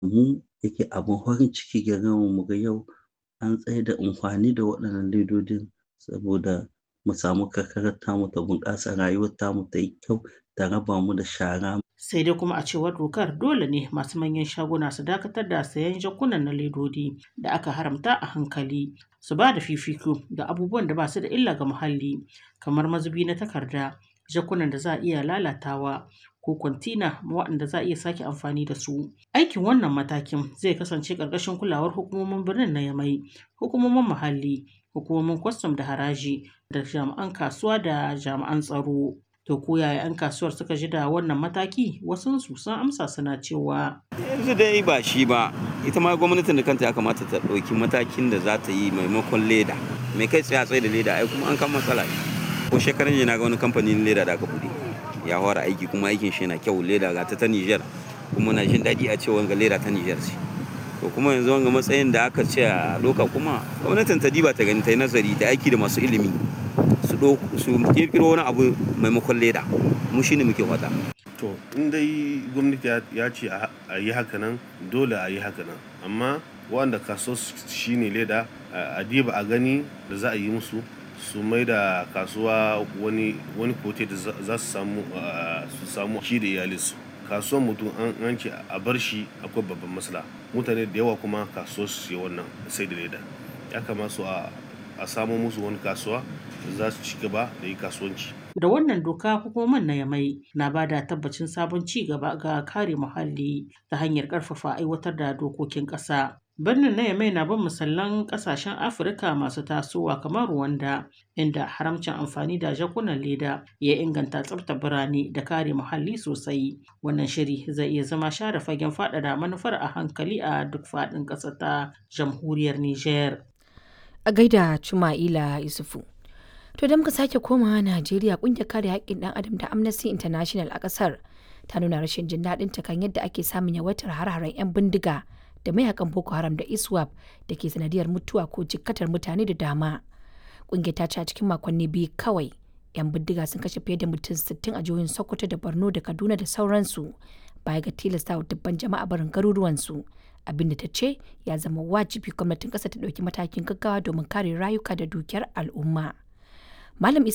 Mu yake abin farin ciki gare mu ga yau an tsaida amfani da waɗannan ledodin saboda mu samu karkarar tamu ta bunƙasa, rayuwar tamu ta yi kyau, ta raba mu da shara. Sai dai kuma a cewar dokar dole ne masu manyan shaguna su dakatar da sayen jakunan na ledodi da aka haramta a hankali, su ba da fifiko ga abubuwan da ba su da illa ga muhalli kamar mazubi na takarda, jakunan da za a iya lalatawa ko kwantina waɗanda za a iya sake amfani da su. Aikin wannan matakin zai kasance ƙarƙashin kulawar hukumomin birnin na Yamai, hukumomin muhalli, hukumomin kwastam da haraji da jami'an kasuwa da jami'an tsaro. To ko yaya 'yan kasuwar suka ji da wannan mataki? Wasunsu sun amsa suna cewa yanzu dai ba shi ba, ita ma gwamnatin da kanta ya kamata ta ɗauki matakin da za ta yi maimakon leda. Mai kai tsaye a tsaye da leda ai kuma an kan matsala. Ko shekaran jiya na ga wani kamfanin leda da aka buɗe ya fara aiki kuma aikin shi yana kyau, leda ga ta Niger kuma na jin daɗi a ce wanga leda ta Niger ce. To kuma yanzu wanga matsayin da aka ce a doka kuma gwamnatin ta diba ta gani ta yi nazari da aiki da masu ilimi su kirkiro wani abu maimakon leda, mu shine muke fata. To in dai gwamnati ya ce a yi haka nan dole a yi haka nan, amma wanda kaso shine leda a diba a gani da za a yi musu su mai da kasuwa wani kote da za su samu shi da iyalinsu. Kasuwan mutum an ce a bar shi akwai babban matsala, mutane da yawa kuma kasuwar su wannan sai da leda. Ya kamata a samo musu wani kasuwa da za su ci gaba da yi kasuwanci. Da wannan doka hukumomin na Yamai na ba da tabbacin sabon ci gaba ga kare muhalli ta hanyar ƙarfafa aiwatar da dokokin ƙasa. Birnin na Yamai na bin misalan ƙasashen Afirka masu tasowa kamar Rwanda, inda haramcin amfani da jakunan leda ya inganta tsaftar birane da kare muhalli sosai. Wannan shiri zai iya zama share fagen faɗaɗa manufar a hankali a duk faɗin ƙasar ta jamhuriyar Nijar. A gaida Chuma'ila Yusufu. To da muka sake komawa Najeriya, kungiyar kare haƙƙin ɗan adam ta Amnesty International a ƙasar ta nuna rashin jin daɗin ta kan yadda ake samun yawaitar har-haren 'yan bindiga da mayakan Boko Haram da ISWAP da ke sanadiyar mutuwa ko jikkatar mutane da dama. Kungiyar ta ce a cikin makonni biyu kawai 'yan bindiga sun kashe fiye da mutum 60 a jihohin Sokoto da Borno da Kaduna da sauransu, baya ga tilastawa dubban jama'a barin garuruwansu. Abinda ta ce ya zama wajibi gwamnatin ƙasa ta ɗauki matakin gaggawa domin kare rayuka da dukiyar al'umma. Malam